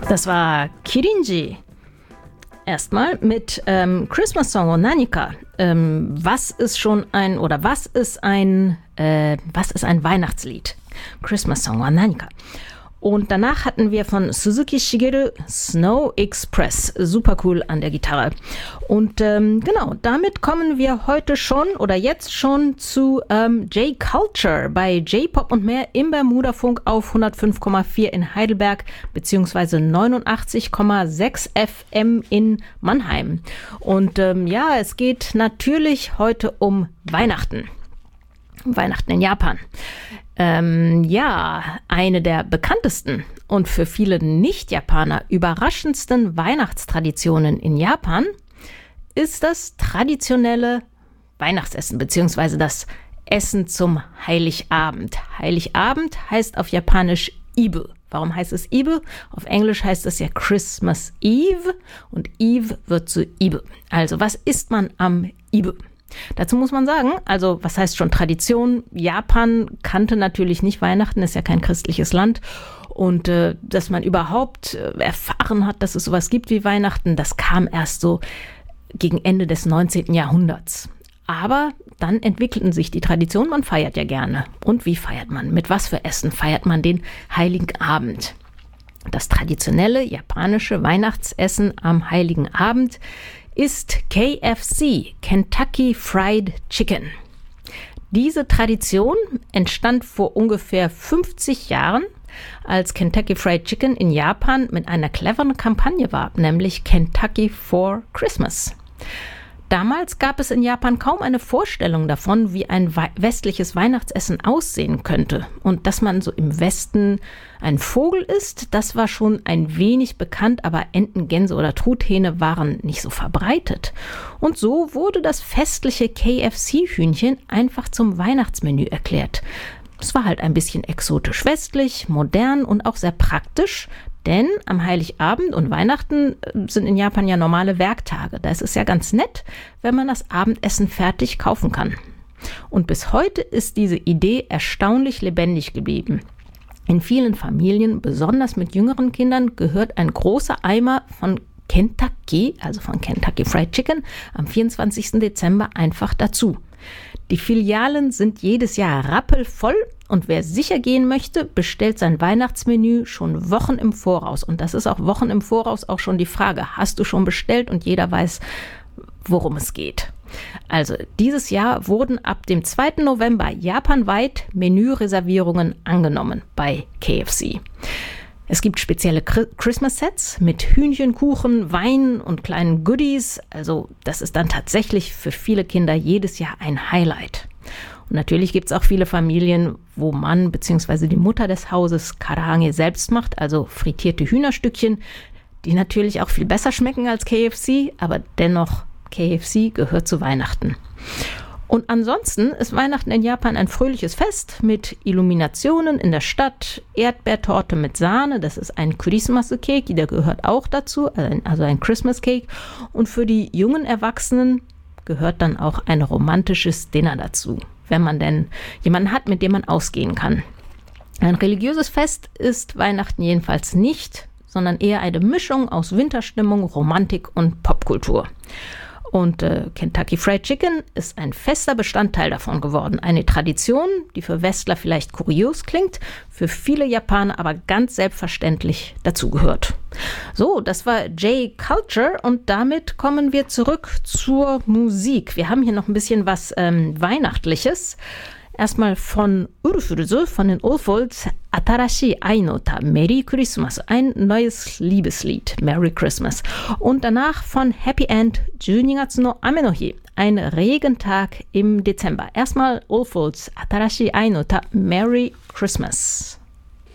Das war Kirinji. Erstmal mit Christmas Song und Nanika. Was ist ein Weihnachtslied? Christmas Song und Nanika. Und danach hatten wir von Suzuki Shigeru Snow Express. Super cool an der Gitarre. Und genau, damit kommen wir jetzt schon zu J-Culture bei J-Pop und mehr im Bermuda-Funk auf 105,4 in Heidelberg beziehungsweise 89,6 FM in Mannheim. Und es geht natürlich heute um Weihnachten. Weihnachten in Japan. Eine der bekanntesten und für viele Nicht-Japaner überraschendsten Weihnachtstraditionen in Japan ist das traditionelle Weihnachtsessen bzw. das Essen zum Heiligabend. Heiligabend heißt auf Japanisch Ibe. Warum heißt es Ibe? Auf Englisch heißt es ja Christmas Eve und Eve wird zu Ibe. Also was isst man am Ibe? Dazu muss man sagen, also was heißt schon Tradition? Japan kannte natürlich nicht Weihnachten, ist ja kein christliches Land. Und dass man überhaupt erfahren hat, dass es sowas gibt wie Weihnachten, das kam erst so gegen Ende des 19. Jahrhunderts. Aber dann entwickelten sich die Traditionen, man feiert ja gerne. Und wie feiert man? Mit was für Essen feiert man den Heiligen Abend? Das traditionelle japanische Weihnachtsessen am Heiligen Abend ist KFC, Kentucky Fried Chicken. Diese Tradition entstand vor ungefähr 50 Jahren, als Kentucky Fried Chicken in Japan mit einer cleveren Kampagne warb, nämlich Kentucky for Christmas. Damals gab es in Japan kaum eine Vorstellung davon, wie ein westliches Weihnachtsessen aussehen könnte. Und dass man so im Westen ein Vogel isst, das war schon ein wenig bekannt, aber Enten, Gänse oder Truthähne waren nicht so verbreitet. Und so wurde das festliche KFC-Hühnchen einfach zum Weihnachtsmenü erklärt. Es war halt ein bisschen exotisch westlich, modern und auch sehr praktisch, denn am Heiligabend und Weihnachten sind in Japan ja normale Werktage. Da ist es ja ganz nett, wenn man das Abendessen fertig kaufen kann. Und bis heute ist diese Idee erstaunlich lebendig geblieben. In vielen Familien, besonders mit jüngeren Kindern, gehört ein großer Eimer von Kentucky, also von Kentucky Fried Chicken, am 24. Dezember einfach dazu. Die Filialen sind jedes Jahr rappelvoll und wer sicher gehen möchte, bestellt sein Weihnachtsmenü schon Wochen im Voraus. Und das ist auch Wochen im Voraus auch schon die Frage, hast du schon bestellt? Und jeder weiß, worum es geht. Also dieses Jahr wurden ab dem 2. November japanweit Menüreservierungen angenommen bei KFC. Es gibt spezielle Christmas-Sets mit Hühnchen, Kuchen, Wein und kleinen Goodies. Also das ist dann tatsächlich für viele Kinder jedes Jahr ein Highlight. Und natürlich gibt es auch viele Familien, wo Mann bzw. die Mutter des Hauses Karaage selbst macht, also frittierte Hühnerstückchen, die natürlich auch viel besser schmecken als KFC, aber dennoch KFC gehört zu Weihnachten. Und ansonsten ist Weihnachten in Japan ein fröhliches Fest mit Illuminationen in der Stadt, Erdbeertorte mit Sahne, das ist ein Christmas-Cake, der gehört auch dazu, also ein Christmas-Cake. Und für die jungen Erwachsenen gehört dann auch ein romantisches Dinner dazu, wenn man denn jemanden hat, mit dem man ausgehen kann. Ein religiöses Fest ist Weihnachten jedenfalls nicht, sondern eher eine Mischung aus Winterstimmung, Romantik und Popkultur. Und Kentucky Fried Chicken ist ein fester Bestandteil davon geworden. Eine Tradition, die für Westler vielleicht kurios klingt, für viele Japaner aber ganz selbstverständlich dazugehört. So, das war J-Culture und damit kommen wir zurück zur Musik. Wir haben hier noch ein bisschen was Weihnachtliches. Erstmal von Urufuruse, von den Old Folks, Atarashii Ai no Uta, Merry Christmas, ein neues Liebeslied, Merry Christmas. Und danach von Happy End, 12月の雨の日, ein Regentag im Dezember. Erstmal Old Folks, Atarashii Ai no Uta, Merry Christmas.